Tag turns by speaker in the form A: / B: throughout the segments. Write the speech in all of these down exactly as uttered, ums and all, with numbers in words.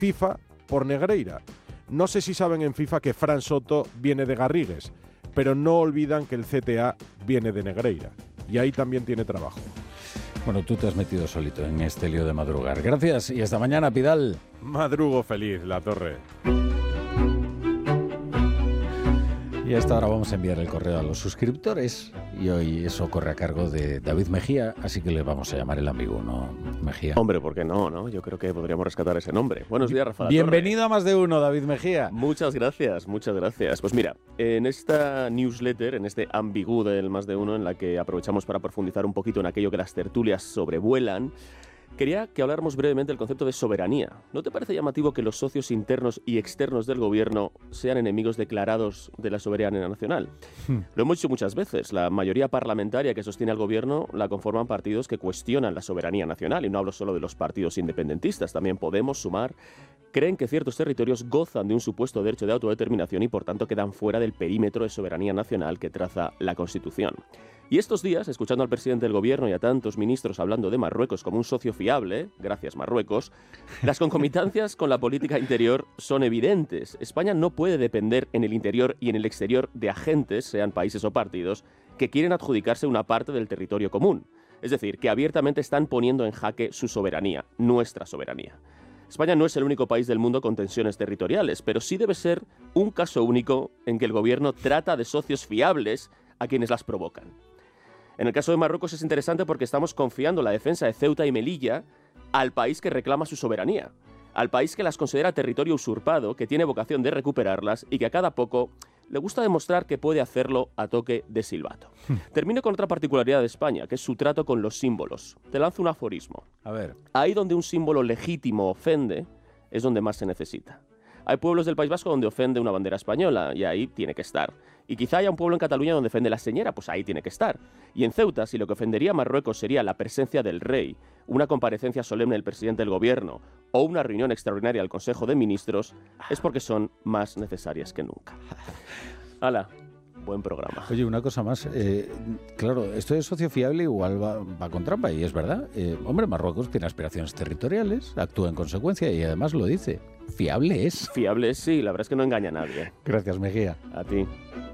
A: FIFA por Negreira. No sé si saben en FIFA que Fran Soto viene de Garrigues, pero no olvidan que el C T A viene de Negreira. Y ahí también tiene trabajo.
B: Bueno, tú te has metido solito en este lío de madrugar. Gracias y hasta mañana, Pidal.
A: Madrugo feliz, La Torre.
B: Y a esta hora vamos a enviar el correo a los suscriptores y hoy eso corre a cargo de David Mejía, así que le vamos a llamar el ambiguo, Mejía.
C: Hombre, ¿por qué no, no? Yo creo que podríamos rescatar ese nombre. Buenos días, Rafa.
B: Bienvenido a Más de Uno, David Mejía.
C: Muchas gracias, muchas gracias. Pues mira, en esta newsletter, en este ambigú del Más de Uno, en la que aprovechamos para profundizar un poquito en aquello que las tertulias sobrevuelan, quería que habláramos brevemente del concepto de soberanía. ¿No te parece llamativo que los socios internos y externos del gobierno sean enemigos declarados de la soberanía nacional? Hmm. Lo hemos dicho muchas veces, la mayoría parlamentaria que sostiene al gobierno la conforman partidos que cuestionan la soberanía nacional, y no hablo solo de los partidos independentistas, también Podemos, Sumar, creen que ciertos territorios gozan de un supuesto derecho de autodeterminación y por tanto quedan fuera del perímetro de soberanía nacional que traza la Constitución. Y estos días, escuchando al presidente del gobierno y a tantos ministros hablando de Marruecos como un socio fiable, gracias Marruecos, las concomitancias con la política interior son evidentes. España no puede depender en el interior y en el exterior de agentes, sean países o partidos, que quieren adjudicarse una parte del territorio común. Es decir, que abiertamente están poniendo en jaque su soberanía, nuestra soberanía. España no es el único país del mundo con tensiones territoriales, pero sí debe ser un caso único en que el gobierno trata de socios fiables a quienes las provocan. En el caso de Marruecos es interesante porque estamos confiando la defensa de Ceuta y Melilla al país que reclama su soberanía, al país que las considera territorio usurpado, que tiene vocación de recuperarlas y que a cada poco le gusta demostrar que puede hacerlo a toque de silbato. Termino con otra particularidad de España, que es su trato con los símbolos. Te lanzo un aforismo.
B: A ver.
C: Ahí donde un símbolo legítimo ofende, es donde más se necesita. Hay pueblos del País Vasco donde ofende una bandera española, y ahí tiene que estar. Y quizá haya un pueblo en Cataluña donde ofende la señera, pues ahí tiene que estar. Y en Ceuta, si lo que ofendería a Marruecos sería la presencia del rey, una comparecencia solemne del presidente del gobierno o una reunión extraordinaria del Consejo de Ministros, es porque son más necesarias que nunca. ¡Hala! Buen programa.
B: Oye, una cosa más. Eh, claro, esto de socio fiable igual va, va con trampa, y es verdad. Eh, hombre, Marruecos tiene aspiraciones territoriales, actúa en consecuencia y además lo dice. Fiable es.
C: Fiable es, sí. La verdad es que no engaña a nadie.
B: Gracias, Mejía.
C: A ti.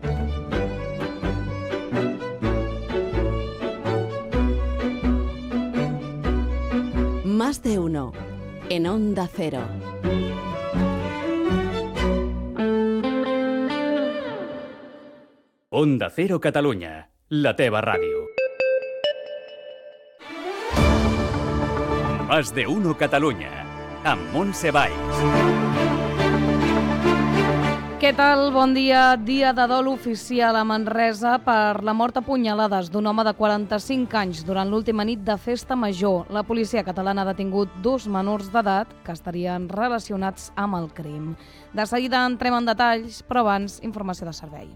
D: Más de Uno, en Onda Cero.
E: Onda Cero Catalunya, la teva ràdio. Más de Uno Catalunya, amb Montse Valls.
F: Què tal? Bon dia. Dia de dol oficial a Manresa per la mort a punyalades d'un home de quaranta-cinc anys durant l'última nit de festa major. La policia catalana ha detingut dos menors d'edat que estarien relacionats amb el crim. De seguida entrem en detalls, però abans, informació de servei.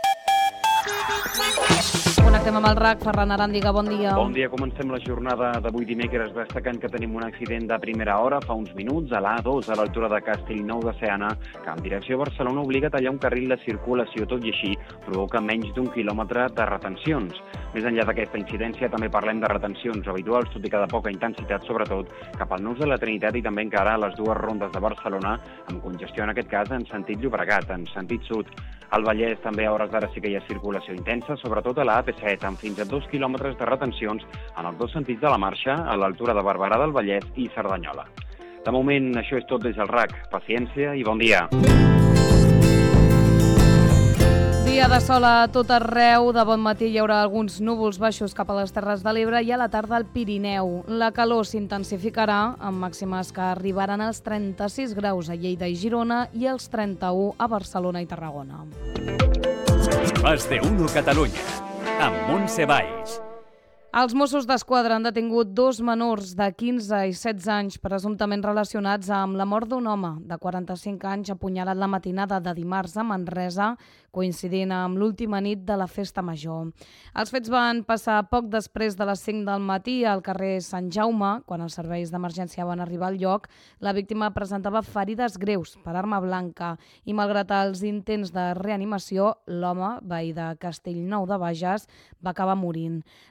F: Connectem amb el R A C. Ferran Aràndiga, bon dia.
G: Bon dia. Comencem la jornada d'avui dimecres destacant que tenim un accident de primera hora fa uns minuts a l'A dos, a l'altura de Castellnou de Seana, que en direcció a Barcelona obliga a tallar un carril de circulació. Tot i així, provoca menys d'un quilòmetre de retencions. Més enllà d'aquesta incidència, també parlem de retencions habituals, tot i que de poca intensitat, sobretot cap al Nus de la Trinitat i també encara a les dues rondes de Barcelona, amb congestió en aquest cas en sentit Llobregat, en sentit sud. Al Vallès també a hores d'ara sí que hi ha circulació intensa, sobretot a la A P set, amb fins a dos quilòmetres de retencions en els dos sentits de la marxa, a l'altura de Barberà del Vallès i Cerdanyola. De moment, això és tot des del R A C. Paciència i bon dia.
F: Dia de sol a tot arreu. De bon matí hi haurà alguns núvols baixos cap a les Terres de l'Ebre i a la tarda al Pirineu. La calor s'intensificarà amb màximes que arribaran als trenta-sis graus a Lleida i Girona i als trenta-u a Barcelona i Tarragona.
E: Más de Uno Catalunya, amb Montse Valls.
F: Els Mossos d'Esquadra han detingut dos menors de quinze i setze anys presumptament relacionats amb la mort d'un home de quaranta-cinc anys apunyalat la matinada de dimarts a Manresa, coincidint amb l'última nit de la festa major. Els fets van passar poc després de les cinc del matí al carrer Sant Jaume. Quan els serveis d'emergència van arribar al lloc, la víctima presentava ferides greus per arma blanca i, malgrat els intents de reanimació, l'home, veí de Castellnou de Bages, va acabar morint. La divisió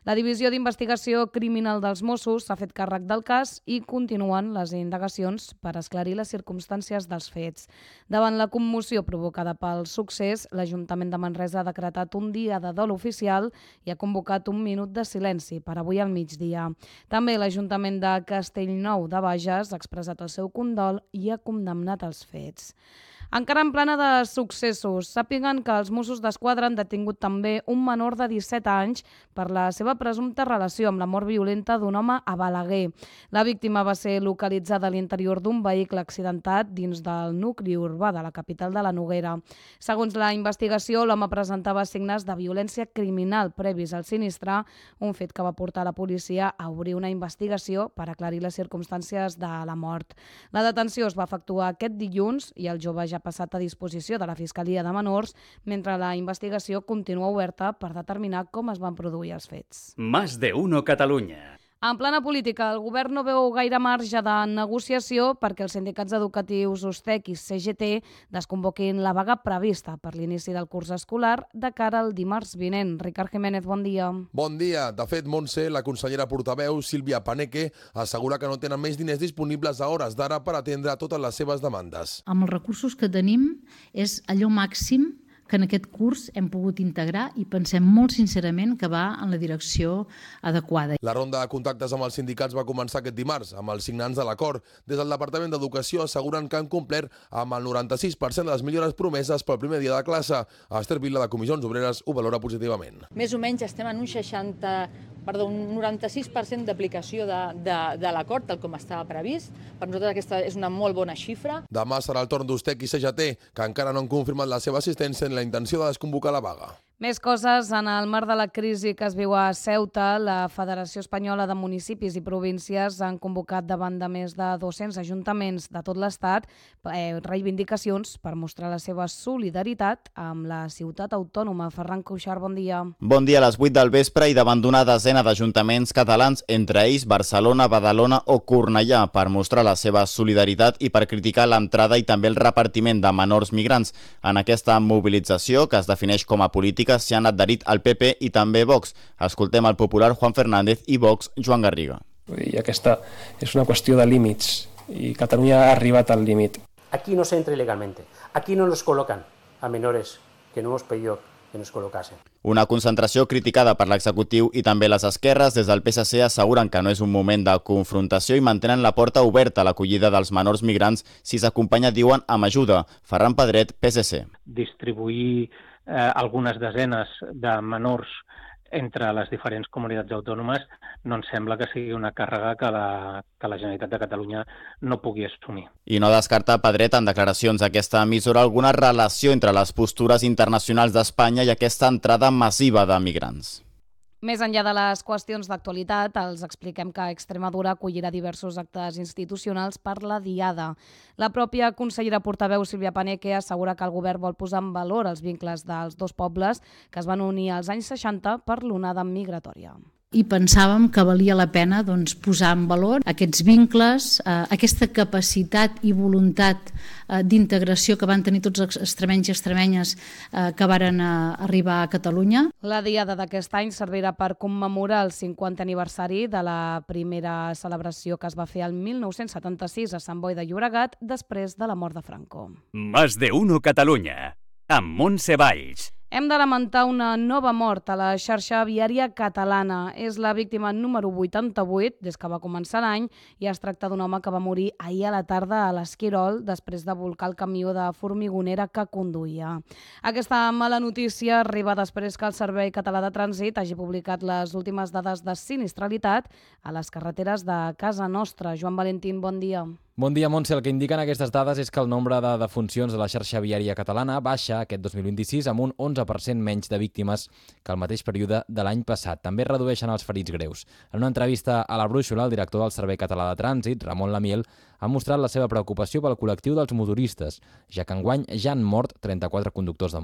F: Divisió d'Investigació Criminal dels Mossos s'ha fet càrrec del cas i continuen les indagacions per esclarir les circumstàncies dels fets. Davant la commoció provocada pel succés, l'Ajuntament de Manresa ha decretat un dia de dol oficial i ha convocat un minut de silenci per avui al migdia. També l'Ajuntament de Castellnou de Bages ha expressat el seu condol i ha condemnat els fets. Encara en plana de successos, sàpiguen que els Mossos d'Esquadra han detingut també un menor de disset anys per la seva presumpta relació amb la mort violenta d'un home a Balaguer. La víctima va ser localitzada a l'interior d'un vehicle accidentat dins del nucli urbà de la capital de la Noguera. Segons la investigació, l'home presentava signes de violència criminal previs al sinistre, un fet que va portar la policia a obrir una investigació per aclarir les circumstàncies de la mort. La detenció es va efectuar aquest dilluns i el jove ja ha passat a disposició de la Fiscalia de Menors, mentre la investigació continua oberta per determinar com es van produir els fets.
E: Más de uno Catalunya.
F: En plana política, el govern no veu gaire marge de negociació perquè els sindicats educatius U S T E C i C G T desconvoquin la vaga prevista per l'inici del curs escolar de cara al dimarts vinent. Ricard Jiménez, bon dia.
H: Bon dia. De fet, Montse, la consellera portaveu Sílvia Paneque, assegura que no tenen més diners disponibles a hores d'ara per atendre totes les seves demandes.
I: Amb els recursos que tenim és allò màxim que en aquest curs hem pogut integrar i pensem molt sincerament que va en la direcció adequada.
H: La ronda de contactes amb els sindicats va començar aquest dimarts, amb els signants de l'acord. Des del Departament d'Educació asseguren que han complert amb el noranta-sis per cent de les millores promeses pel primer dia de classe. Esther Vila, de Comissions Obreres, ho valora positivament.
J: Més o menys estem en un seixanta, perdó, un noranta-sis per cent d'aplicació de, de, de l'acord, tal com estava previst. Per nosaltres aquesta és una molt bona xifra.
H: Demà serà el torn d'U S T E C i C G T, que encara no han confirmat la seva assistència en la intenció de desconvocar la vaga.
F: Més coses. En el marc de la crisi que es viu a Ceuta, la Federació Espanyola de Municipis i Províncies han convocat davant de més de dos-cents ajuntaments de tot l'Estat eh, reivindicacions per mostrar la seva solidaritat amb la ciutat autònoma. Ferran Cuixart, bon dia.
K: Bon dia. A les vuit del vespre i davant d'una desena d'ajuntaments catalans, entre ells Barcelona, Badalona o Cornellà, per mostrar la seva solidaritat i per criticar l'entrada i també el repartiment de menors migrants. En aquesta mobilització, que es defineix com a política, s'hi han adherit el P P i també Vox. Escoltem el popular Juan Fernández i Vox Joan Garriga.
L: I aquesta és una qüestió de límits i Catalunya ha arribat al límit.
M: Aquí no se entra ilegalmente. Aquí no nos colocan a menores que no hemos pedido que nos colocasen.
K: Una concentració criticada per l'executiu i també les esquerres. Des del P S C asseguren que no és un moment de confrontació i mantenen la porta oberta a l'acollida dels menors migrants si s'acompanya, diuen, amb ajuda. Ferran Pedret, P S C.
N: Distribuir eh, algunes desenes de menors entre les diferents comunitats autònomes no ens sembla que sigui una càrrega que la, que la Generalitat de Catalunya no pugui assumir.
K: I no descarta Pedret en declaracions d'aquesta emissora alguna relació entre les postures internacionals d'Espanya i aquesta entrada massiva de migrants.
F: Més enllà de les qüestions d'actualitat, els expliquem que Extremadura acollirà diversos actes institucionals per la Diada. La pròpia consellera portaveu Sílvia Paneque assegura que el govern vol posar en valor els vincles dels dos pobles que es van unir als anys seixanta per l'onada migratòria.
I: I pensàvem que valia la pena doncs, posar en valor aquests vincles, eh, aquesta capacitat i voluntat eh, d'integració que van tenir tots els extremenys i extremenyes eh, que varen eh, arribar a Catalunya.
F: La Diada d'aquest any servirà per commemorar el cinquantè aniversari de la primera celebració que es va fer el mil nou-cents setanta-sis a Sant Boi de Llobregat després de la mort de Franco.
E: Más de uno Catalunya, amb Montse Valls.
F: Hem de lamentar una nova mort a la xarxa viària catalana. És la víctima número vuitanta-vuit des que va començar l'any i es tracta d'un home que va morir ahir a la tarda a l'Esquirol després de volcar el camió de formigonera que conduïa. Aquesta mala notícia arriba després que el Servei Català de Trànsit hagi publicat les últimes dades de sinistralitat a les carreteres de casa nostra. Joan Valentín, bon dia.
O: Bon dia, Montse. El que indiquen aquestes dades és que el nombre de defuncions de la xarxa viària catalana baixa aquest dos mil vint-i-sis amb un onze per cent menys de víctimes que el mateix període de l'any passat. També redueixen els ferits greus. En una entrevista a la Brúixola, el director del Servei Català de Trànsit, Ramon Lamiel, ha mostrat la seva preocupació pel col·lectiu dels motoristes, ja que enguany ja han mort trenta-quatre conductors de moto.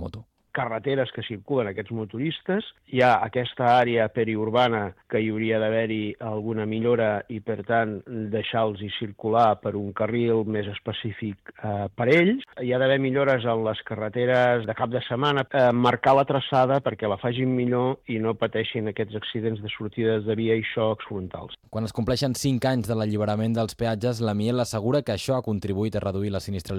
P: carreteres que circulen aquests motoristes, hi ha aquesta àrea periurbana que hi hauria d'haver-hi alguna millora i, per tant, deixar-los circular per un carril més específic eh, per ells. Hi ha d'haver millores en les carreteres de cap de setmana, eh, marcar la traçada perquè la facin millor i no pateixin aquests accidents de sortides de via i xocs frontals.
O: Quan es compleixen cinc anys de l'alliberament dels peatges, la Miel assegura que això ha contribuït a reduir la sinistralitat